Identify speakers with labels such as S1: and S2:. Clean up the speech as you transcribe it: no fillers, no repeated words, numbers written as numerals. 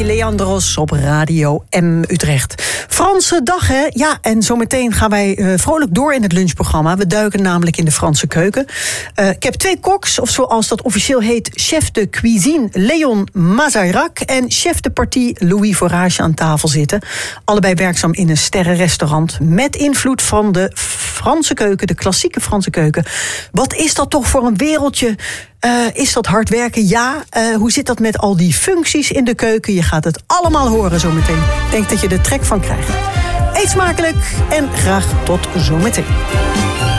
S1: Leandros op Radio M Utrecht. Franse dag, hè? Ja, en zometeen gaan wij vrolijk door in het lunchprogramma. We duiken namelijk in de Franse keuken. Ik heb 2 koks, of zoals dat officieel heet, chef de cuisine Léon Mazayrak en chef de partie Louis Vorage aan tafel zitten. Allebei werkzaam in een sterrenrestaurant met invloed van de Franse keuken, de klassieke Franse keuken. Wat is dat toch voor een wereldje? Is dat hard werken? Ja. Hoe zit dat met al die functies in de keuken? Je gaat het allemaal horen zometeen. Ik denk dat je er trek van krijgt. Eet smakelijk en graag tot zometeen.